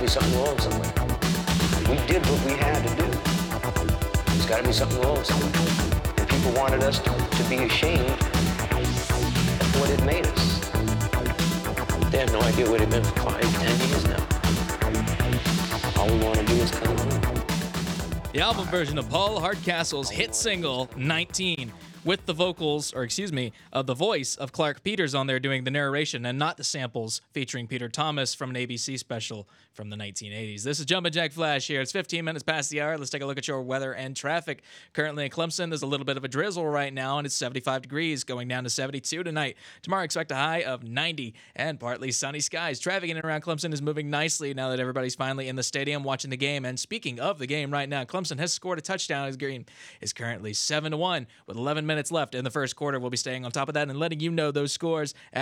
be something wrong somewhere. We did what we had to do. There's got to be something wrong somewhere. And people wanted us to be ashamed of what it made us. They have no idea what it's been for 5, 10 years now. All we want to do is come home. The album version of Paul Hardcastle's hit single, 19, with the vocals, or excuse me, the voice of Clark Peters on there doing the narration and not the samples featuring Peter Thomas from an ABC special from the 1980s. This is Jumpin' Jack Flash here. It's 15 minutes past the hour. Let's take a look at your weather and traffic. Currently in Clemson, there's a little bit of a drizzle right now, and it's 75 degrees, going down to 72 tonight. Tomorrow, expect a high of 90 and partly sunny skies. Traffic in and around Clemson is moving nicely now that everybody's finally in the stadium watching the game. And speaking of the game right now, Clemson has scored a touchdown. His game is currently 7-1 with 11 minutes left in the first quarter. We'll be staying on top of that and letting you know those scores